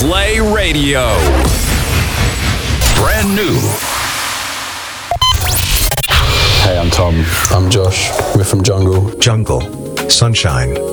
Play Radio. Brand new. Hey, I'm Tom. I'm Josh. We're from Jungle. Jungle. Sunshine.